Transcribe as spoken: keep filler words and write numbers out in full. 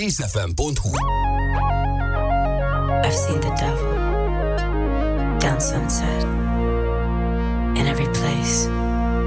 észefem pont hu. I've seen the devil down Sunset.